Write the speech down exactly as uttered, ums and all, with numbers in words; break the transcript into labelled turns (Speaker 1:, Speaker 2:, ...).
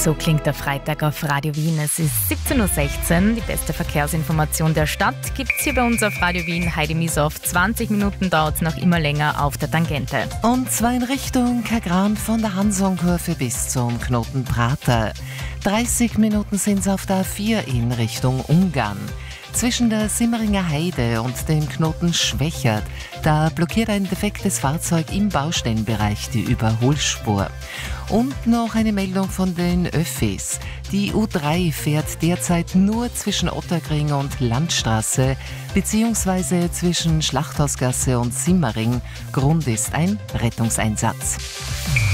Speaker 1: So klingt der Freitag auf Radio Wien. Es ist siebzehn Uhr sechzehn. Die beste Verkehrsinformation der Stadt gibt es hier bei uns auf Radio Wien. Heidi Misow. zwanzig Minuten dauert es noch immer länger auf der Tangente.
Speaker 2: Und zwar in Richtung Kagran von der Hansonkurve bis zum Knoten Prater. dreißig Minuten sind es auf der A vier in Richtung Ungarn. Zwischen der Simmeringer Heide und dem Knoten Schwächert, da blockiert ein defektes Fahrzeug im Baustellenbereich die Überholspur. Und noch eine Meldung von den Öffis. Die U drei fährt derzeit nur zwischen Otterkring und Landstraße beziehungsweise zwischen Schlachthausgasse und Simmering. Grund ist ein Rettungseinsatz.